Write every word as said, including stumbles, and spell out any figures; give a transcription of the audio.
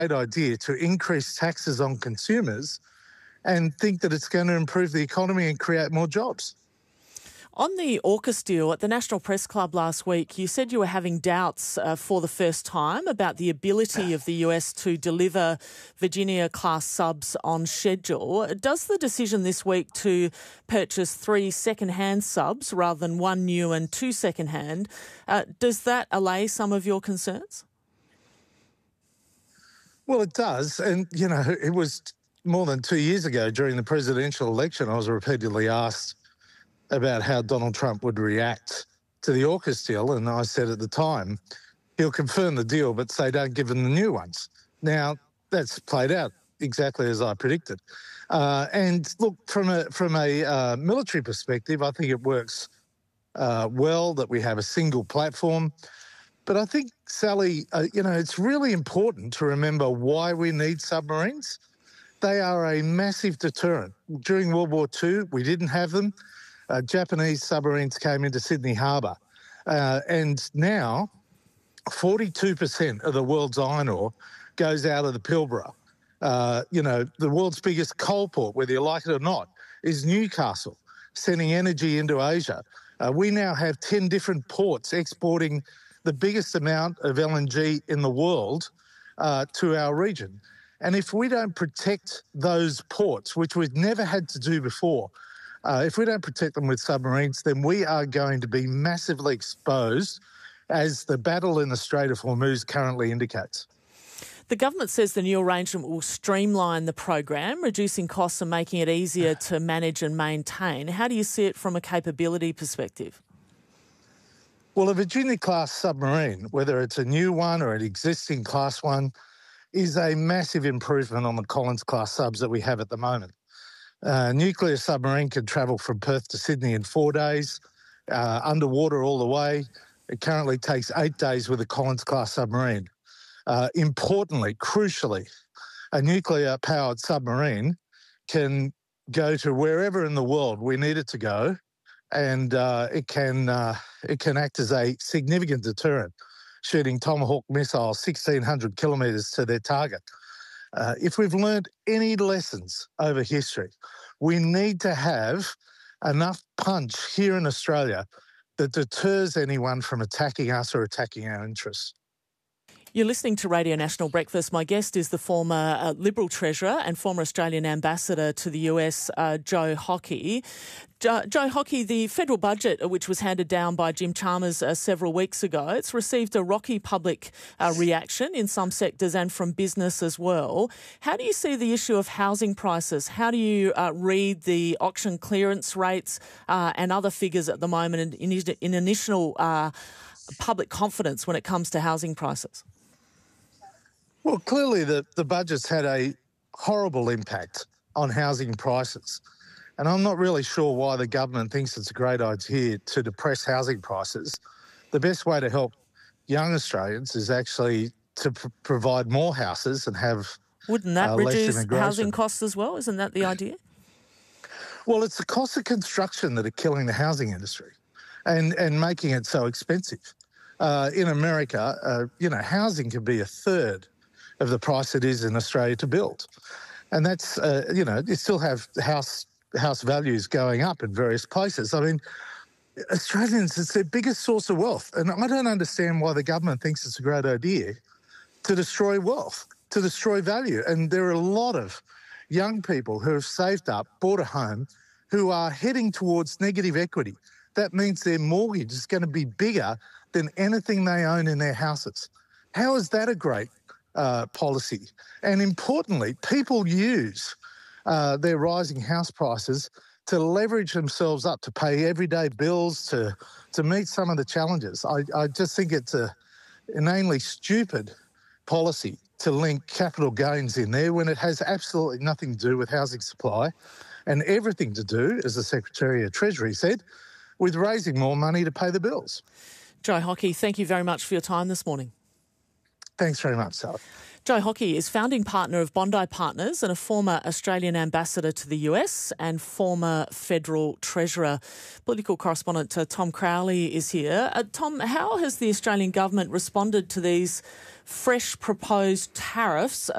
idea to increase taxes on consumers and think that it's going to improve the economy and create more jobs. On the AUKUS deal, at the National Press Club last week, you said you were having doubts uh, for the first time about the ability of the U S to deliver Virginia-class subs on schedule. Does the decision this week to purchase three second-hand subs rather than one new and two second-hand, uh, does that allay some of your concerns? Well, it does. And, you know, it was more than two years ago during the presidential election, I was repeatedly asked about how Donald Trump would react to the AUKUS deal, and I said at the time, he'll confirm the deal but say don't give him the new ones. Now, that's played out exactly as I predicted. Uh, and look, from a from a uh, military perspective, I think it works uh, well that we have a single platform. But I think, Sally, uh, you know, it's really important to remember why we need submarines. They are a massive deterrent. During World War Two, we didn't have them. Uh, Japanese submarines came into Sydney Harbour. Uh, and now forty-two percent of the world's iron ore goes out of the Pilbara. Uh, you know, the world's biggest coal port, whether you like it or not, is Newcastle, sending energy into Asia. Uh, we now have ten different ports exporting the biggest amount of L N G in the world uh, to our region. And if we don't protect those ports, which we've never had to do before, Uh, if we don't protect them with submarines, then we are going to be massively exposed, as the battle in the Strait of Hormuz currently indicates. The government says the new arrangement will streamline the program, reducing costs and making it easier to manage and maintain. How do you see it from a capability perspective? Well, a Virginia-class submarine, whether it's a new one or an existing Class one, is a massive improvement on the Collins-class subs that we have at the moment. A nuclear submarine can travel from Perth to Sydney in four days, uh, underwater all the way. It currently takes eight days with a Collins-class submarine. Uh, importantly, crucially, a nuclear-powered submarine can go to wherever in the world we need it to go, and uh, it can uh, it can act as a significant deterrent, shooting Tomahawk missiles sixteen hundred kilometres to their target. Uh, if we've learned any lessons over history, we need to have enough punch here in Australia that deters anyone from attacking us or attacking our interests. You're listening to Radio National Breakfast. My guest is the former uh, Liberal Treasurer and former Australian Ambassador to the U S, uh, Joe Hockey. Jo- Joe Hockey, the federal budget, which was handed down by Jim Chalmers uh, several weeks ago, it's received a rocky public uh, reaction in some sectors and from business as well. How do you see the issue of housing prices? How do you uh, read the auction clearance rates uh, and other figures at the moment in, in, in initial uh, public confidence when it comes to housing prices? Well, clearly the, the budget's had a horrible impact on housing prices. And I'm not really sure why the government thinks it's a great idea to depress housing prices. The best way to help young Australians is actually to pr- provide more houses and have Wouldn't that uh, less reduce immigration. housing costs as well? Isn't that the idea? Well, it's the cost of construction that are killing the housing industry and, and making it so expensive. Uh, in America, uh, you know, housing can be a third of the price it is in Australia to build. And that's, uh, you know, you still have house house values going up in various places. I mean, Australians, it's their biggest source of wealth. And I don't understand why the government thinks it's a great idea to destroy wealth, to destroy value. And there are a lot of young people who have saved up, bought a home, who are heading towards negative equity. That means their mortgage is going to be bigger than anything they own in their houses. How is that a great uh, policy? And importantly, people use uh, their rising house prices to leverage themselves up to pay everyday bills, to to meet some of the challenges. I, I just think it's a inanely stupid policy to link capital gains in there when it has absolutely nothing to do with housing supply and everything to do, as the Secretary of Treasury said, with raising more money to pay the bills. Joe Hockey, thank you very much for your time this morning. Thanks very much, Sally. Joe Hockey is founding partner of Bondi Partners and a former Australian ambassador to the U S and former federal treasurer. Political correspondent uh, Tom Crowley is here. Uh, Tom, how has the Australian government responded to these fresh proposed tariffs